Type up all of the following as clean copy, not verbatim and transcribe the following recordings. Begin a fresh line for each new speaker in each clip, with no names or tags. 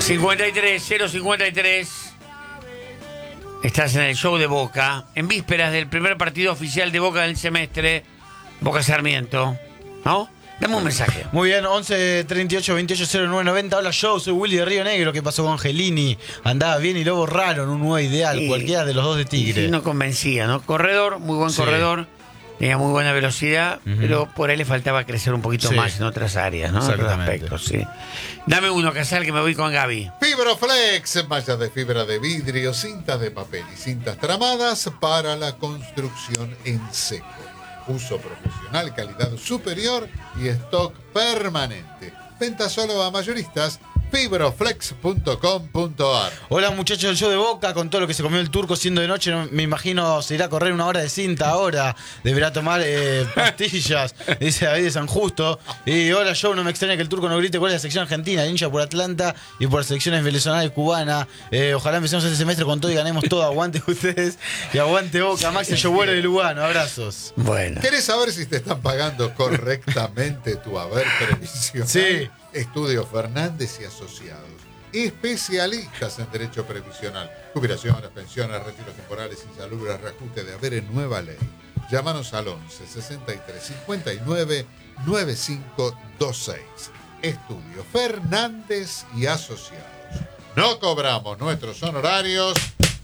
053. Estás en el show de Boca, en vísperas del primer partido oficial de Boca del semestre, Boca Sarmiento, ¿no? Dame un mensaje.
Muy bien, 11 38 28 09 90. Hola, yo soy Willy de Río Negro. ¿Qué pasó con Angelini? Andaba bien y lo borraron, un nuevo ideal, cualquiera de los dos de Tigre.
No convencía, ¿no? Corredor, muy buen corredor, tenía muy buena velocidad, pero por ahí le faltaba crecer un poquito más en otras áreas, ¿no? En otros aspectos, sí. Dame uno, Casal, que me voy con Gaby.
Fibroflex, mallas de fibra de vidrio, cintas de papel y cintas tramadas para la construcción en seco. Uso profesional, calidad superior y stock permanente. Venta solo a mayoristas. Fibroflex.com.ar.
Hola, muchachos del show de Boca. Con todo lo que se comió el turco siendo de noche, me imagino se irá a correr una hora de cinta ahora. Deberá tomar pastillas. Dice David de San Justo. Y hola, Joe, no me extraña que el turco no grite cuál es la sección argentina, hincha por Atlanta y por las selecciones venezolana y cubana. Ojalá empecemos este semestre con todo y ganemos todo. Aguante ustedes y aguante Boca. Maxi, yo vuelo de Lugano. Abrazos.
Bueno.
¿Querés saber si te están pagando correctamente tu haber previsional?
Sí.
Estudio Fernández y Asociados. Especialistas en derecho previsional. Jubilaciones, pensiones, retiros temporales, insalubres, reajuste de haber en nueva ley. Llámanos al 11 63 59 9526. Estudio Fernández y Asociados. No cobramos nuestros honorarios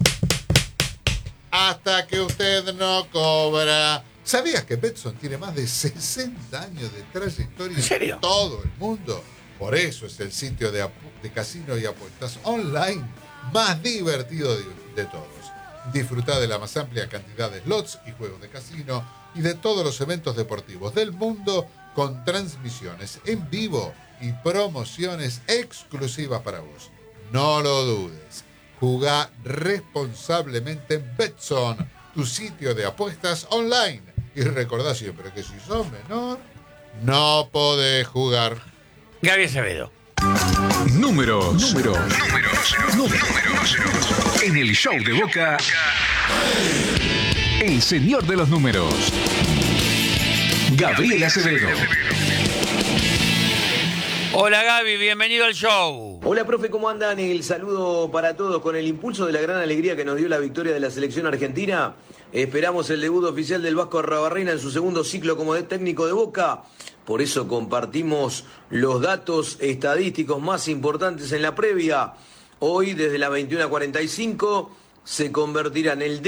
hasta que usted no cobra. ¿Sabías que Betson tiene más de 60 años de trayectoria en todo el mundo? Por eso es el sitio de casino y apuestas online más divertido de todos. Disfruta de la más amplia cantidad de slots y juegos de casino y de todos los eventos deportivos del mundo con transmisiones en vivo y promociones exclusivas para vos. No lo dudes. Jugá responsablemente en Betson, tu sitio de apuestas online. Y recordá siempre que si sos menor, no podés jugar.
Gaby Acevedo.
Números. En el show de Boca, el señor de los números, Gabriel Acevedo.
Hola Gaby, bienvenido al show.
Hola profe, ¿cómo andan? El saludo para todos. Con el impulso de la gran alegría que nos dio la victoria de la selección argentina, esperamos el debut oficial del Vasco Arrabarrena en su segundo ciclo como técnico de Boca. Por eso compartimos los datos estadísticos más importantes en la previa. Hoy, desde las 21:45, se convertirá en el